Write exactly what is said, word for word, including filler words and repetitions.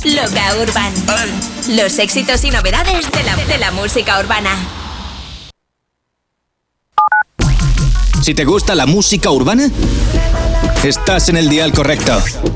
Loca Urban. Los éxitos y novedades de la, de la música urbana. Si te gusta la música urbana, estás en el dial correcto.